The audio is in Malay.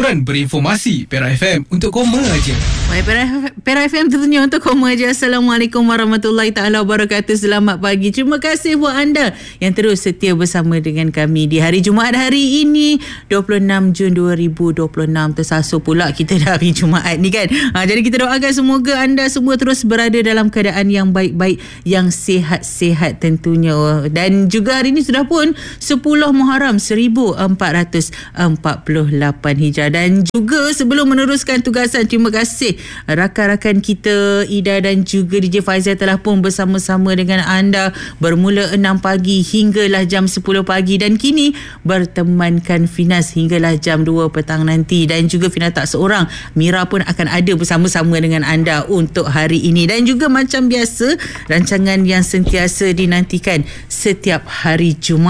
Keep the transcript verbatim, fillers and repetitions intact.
hiburan berinformasi. Perak F M untuk koma aja. Baik, Perak, Perak F M tentunya untuk koma aja. Assalamualaikum warahmatullahi taala wabarakatuh. Selamat pagi. Terima kasih buat anda yang terus setia bersama dengan kami di hari Jumaat hari ini, dua puluh enam Jun dua ribu dua puluh enam. Tersasul pula kita dah hari Jumaat ni kan. Ha, jadi kita doakan semoga anda semua terus berada dalam keadaan yang baik-baik, yang sihat-sihat tentunya. Dan juga hari ini sudah pun sepuluh Muharram seribu empat ratus empat puluh lapan Hijrah. Dan juga sebelum meneruskan tugasan, terima kasih rakan-rakan kita Ida dan juga D J Faizal telah pun bersama-sama dengan anda bermula enam pagi hinggalah jam sepuluh pagi, dan kini bertemankan Finas hinggalah jam dua petang nanti. Dan juga Finas tak seorang, Mira pun akan ada bersama-sama dengan anda untuk hari ini. Dan juga macam biasa, rancangan yang sentiasa dinantikan setiap hari Jumaat